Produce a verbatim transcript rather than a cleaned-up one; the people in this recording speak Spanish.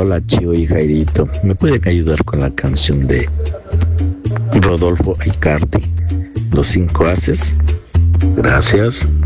Hola, Chivo y Jairito. ¿Me pueden ayudar con la canción de Rodolfo Aicardi, Los Cinco Haces? Gracias.